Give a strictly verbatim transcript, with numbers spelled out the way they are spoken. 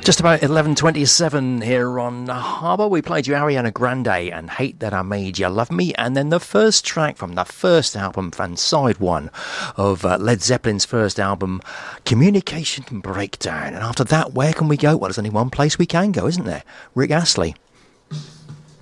Just about eleven twenty-seven here on Harbour. We played you Ariana Grande and Hate That I Made You Love Me, and then the first track from the first album and side one of uh, Led Zeppelin's first album, Communication Breakdown. And after that, where can we go? Well, there's only one place we can go, isn't there? Rick Astley.